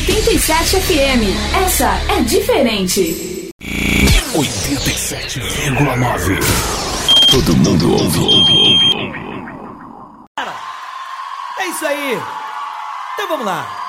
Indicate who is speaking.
Speaker 1: 87 FM. Essa é diferente.
Speaker 2: 87,9. Todo mundo ouve.
Speaker 3: É isso aí. Então vamos lá.